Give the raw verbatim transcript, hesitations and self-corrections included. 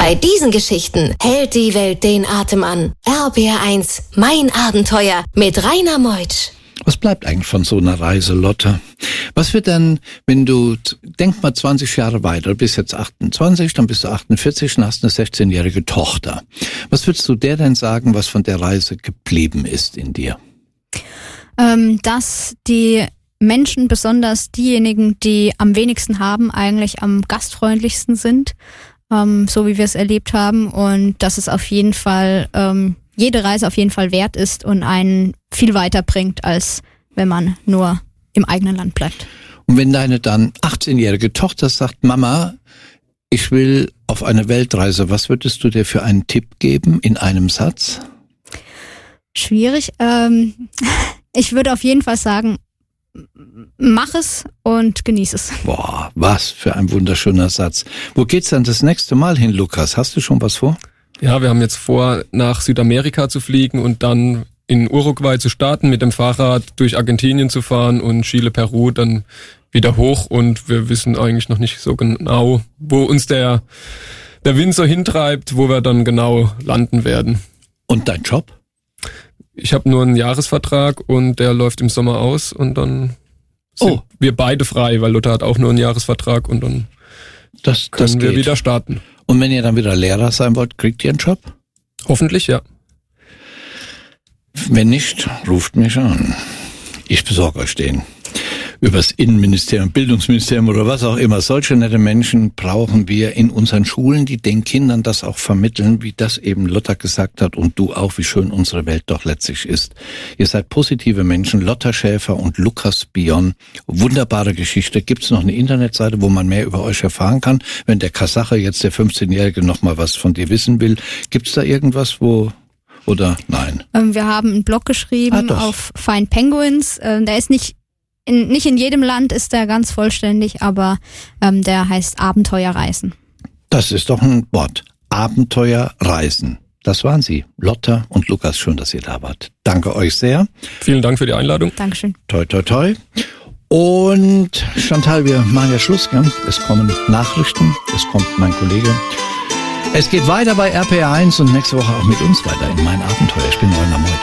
Bei diesen Geschichten hält die Welt den Atem an. R B R eins, mein Abenteuer mit Rainer Meutsch. Was bleibt eigentlich von so einer Reise, Lotta? Was wird dann, wenn du, denk mal zwanzig Jahre weiter, du bist jetzt achtundzwanzig, dann bist du achtundvierzig und hast eine sechzehnjährige Tochter. Was würdest du der denn sagen, was von der Reise geblieben ist in dir? Ähm, dass die Menschen, besonders diejenigen, die am wenigsten haben, eigentlich am gastfreundlichsten sind, ähm, so wie wir es erlebt haben, und dass es auf jeden Fall, ähm, jede Reise auf jeden Fall wert ist und einen viel weiter bringt, als wenn man nur im eigenen Land bleibt. Und wenn deine dann achtzehnjährige Tochter sagt, Mama, ich will auf eine Weltreise, was würdest du dir für einen Tipp geben in einem Satz? Schwierig. Ähm, ich würde auf jeden Fall sagen, mach es und genieß es. Boah, was für ein wunderschöner Satz. Wo geht's dann das nächste Mal hin, Lukas? Hast du schon was vor? Ja, wir haben jetzt vor, nach Südamerika zu fliegen und dann in Uruguay zu starten, mit dem Fahrrad durch Argentinien zu fahren und Chile, Peru dann wieder hoch, und wir wissen eigentlich noch nicht so genau, wo uns der, der Wind so hintreibt, wo wir dann genau landen werden. Und dein Job? Ich habe nur einen Jahresvertrag und der läuft im Sommer aus, und dann sind oh. wir beide frei, weil Luther hat auch nur einen Jahresvertrag, und dann das, können das wir geht. wieder starten. Und wenn ihr dann wieder Lehrer sein wollt, kriegt ihr einen Job? Hoffentlich, ja. Wenn nicht, ruft mich an. Ich besorge euch den. Übers Innenministerium, Bildungsministerium oder was auch immer. Solche nette Menschen brauchen wir in unseren Schulen, die den Kindern das auch vermitteln, wie das eben Lotta gesagt hat und du auch, wie schön unsere Welt doch letztlich ist. Ihr seid positive Menschen, Lotta Schäfer und Lukas Bion. Wunderbare Geschichte. Gibt es noch eine Internetseite, wo man mehr über euch erfahren kann? Wenn der Kasache, jetzt der fünfzehnjährige, noch mal was von dir wissen will, gibt es da irgendwas, wo... Oder nein? Ähm, wir haben einen Blog geschrieben ah, auf Find Penguins. Ähm, der ist nicht in, nicht in jedem Land ist der ganz vollständig, aber ähm, der heißt Abenteuerreisen. Das ist doch ein Wort. Abenteuerreisen. Das waren sie. Lotta und Lukas, schön, dass ihr da wart. Danke euch sehr. Vielen Dank für die Einladung. Dankeschön. Toi, toi, toi. Und Chantal, wir machen ja Schluss, gell? Es kommen Nachrichten, es kommt mein Kollege. Es geht weiter bei R P R eins und nächste Woche auch mit uns weiter in mein Abenteuer. Ich bin Rainer Meutsch.